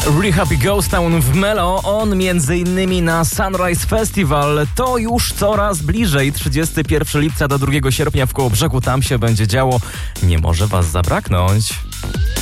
Really Happy Ghost Town w Melo, on m.in. na Sunrise Festival. To już coraz bliżej, 31 lipca do 2 sierpnia w Kołobrzegu, tam się będzie działo. Nie może was zabraknąć.